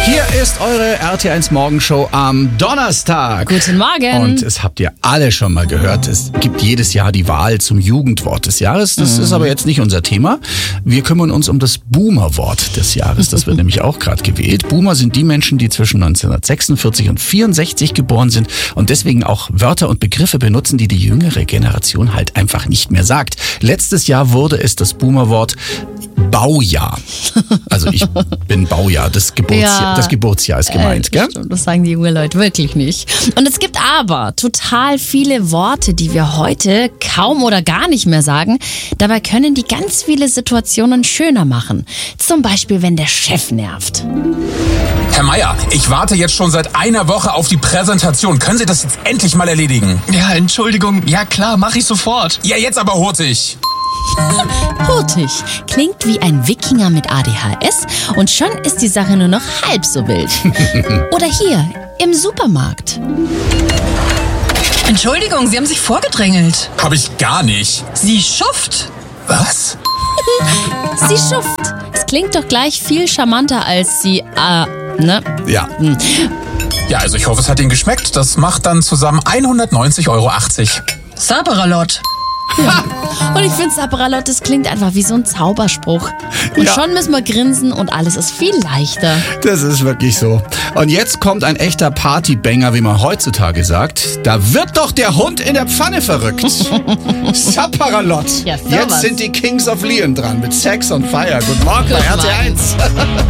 Hier ist eure RT1 Morgenshow am Donnerstag. Guten Morgen. Und es habt ihr alle schon mal gehört, es gibt jedes Jahr die Wahl zum Jugendwort des Jahres. Das ist aber jetzt nicht unser Thema. Wir kümmern uns um das Boomer-Wort des Jahres. Das wird nämlich auch gerade gewählt. Boomer sind die Menschen, die zwischen 1946 und 64 geboren sind und deswegen auch Wörter und Begriffe benutzen, die die jüngere Generation halt einfach nicht mehr sagt. Letztes Jahr wurde es das Boomer-Wort Baujahr. Also ich bin Baujahr, das Geburtsjahr ist gemeint, gell? Stimmt, das sagen die jungen Leute wirklich nicht. Und es gibt aber total viele Worte, die wir heute kaum oder gar nicht mehr sagen. Dabei können die ganz viele Situationen schöner machen. Zum Beispiel, wenn der Chef nervt. Herr Meier, ich warte jetzt schon seit einer Woche auf die Präsentation. Können Sie das jetzt endlich mal erledigen? Ja, Entschuldigung. Ja klar, mache ich sofort. Ja, jetzt aber hurtig. Hurtig klingt wie ein Wikinger mit ADHS und schon ist die Sache nur noch halb so wild. Oder hier, im Supermarkt. Entschuldigung, Sie haben sich vorgedrängelt. Hab ich gar nicht. Sie schufft. Was? Sie schufft. Es klingt doch gleich viel charmanter als sie, ne? Ja. Ja, also ich hoffe, es hat Ihnen geschmeckt. Das macht dann zusammen 190,80 Euro. Saperalot. Und ich finde, Saperalot, das klingt einfach wie so ein Zauberspruch. Und Ja. schon müssen wir grinsen und alles ist viel leichter. Das ist wirklich so. Und jetzt kommt ein echter Partybanger, wie man heutzutage sagt. Da wird doch der Hund in der Pfanne verrückt. Saparalot. Ja, sowas. Jetzt sind die Kings of Leon dran mit Sex on Fire. Guten Morgen bei RT1.